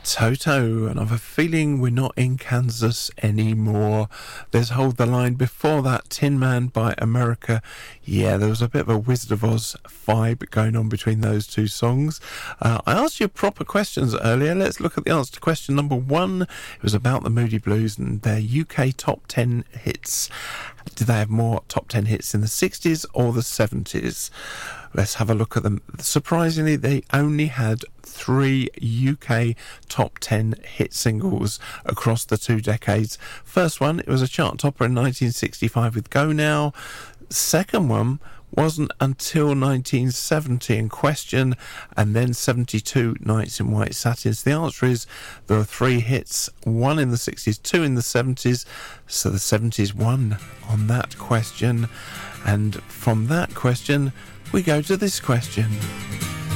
Toto, and I've a feeling we're not in Kansas anymore. There's Hold the Line. Before that, Tin Man by America. Yeah, there was a bit of a Wizard of Oz vibe going on between those two songs. I asked you proper questions earlier. Let's look at the answer to question number 1. It was about the Moody Blues and their UK top 10 hits. Did they have more top 10 hits in the 60s or the 70s? Let's have a look at them. Surprisingly, they only had 3 UK top 10 hit singles across the 2 decades. First one, it was a chart topper in 1965 with Go Now. Second one wasn't until 1970 in Question, and then 72, Nights in White Satins. The answer is there were 3 hits, 1 in the 60s, 2 in the 70s, so the 70s won on that question. And from that question we go to this question.